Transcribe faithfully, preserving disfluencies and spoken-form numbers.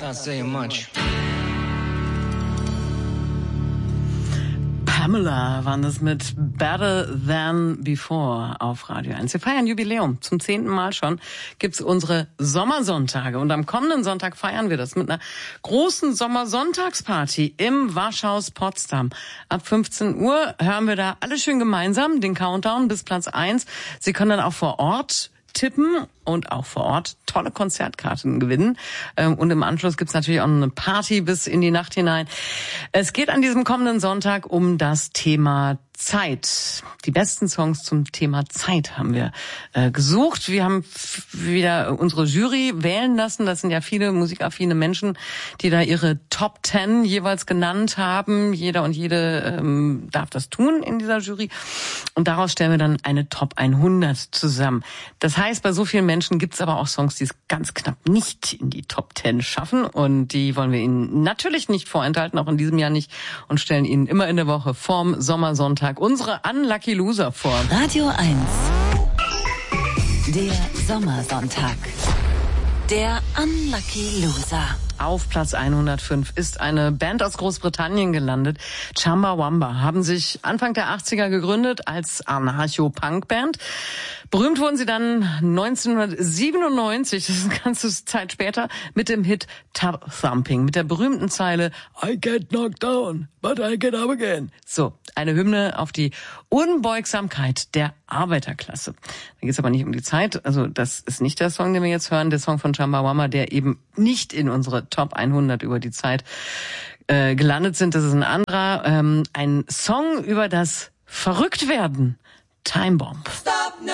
Not saying much. Pamela waren das mit Better Than Before auf Radio eins. Wir feiern Jubiläum. Zum zehnten Mal schon gibt's unsere Sommersonntage. Und am kommenden Sonntag feiern wir das mit einer großen Sommersonntagsparty im Waschhaus Potsdam. Ab fünfzehn Uhr hören wir da alle schön gemeinsam den Countdown bis Platz eins. Sie können dann auch vor Ort tippen und auch vor Ort tolle Konzertkarten gewinnen. Und im Anschluss gibt's natürlich auch eine Party bis in die Nacht hinein. Es geht an diesem kommenden Sonntag um das Thema Zeit. Die besten Songs zum Thema Zeit haben wir äh, gesucht. Wir haben f- wieder unsere Jury wählen lassen. Das sind ja viele musikaffine Menschen, die da ihre Top Ten jeweils genannt haben. Jeder und jede ähm, darf das tun in dieser Jury. Und daraus stellen wir dann eine Top hundert zusammen. Das heißt, bei so vielen Menschen gibt es aber auch Songs, die es ganz knapp nicht in die Top Ten schaffen. Und die wollen wir Ihnen natürlich nicht vorenthalten, auch in diesem Jahr nicht. Und stellen Ihnen immer in der Woche vorm Sommersonntag unsere Unlucky Loser vor. Radio eins. Der Sommersonntag. Der Unlucky Loser. Auf Platz hundertfünf ist eine Band aus Großbritannien gelandet. Chumbawamba haben sich Anfang der achtziger gegründet als Anarcho-Punk-Band. Berühmt wurden sie dann neunzehnhundertsiebenundneunzig, das ist eine ganze Zeit später, mit dem Hit Tub Thumping, mit der berühmten Zeile I get knocked down, but I get up again. So, eine Hymne auf die Unbeugsamkeit der Arbeiterklasse. Da geht es aber nicht um die Zeit, also das ist nicht der Song, den wir jetzt hören, der Song von Chumbawamba, der eben nicht in unsere Top hundert über die Zeit äh, gelandet sind. Das ist ein anderer, ähm, ein Song über das Verrücktwerden. Time Bomb. Stop.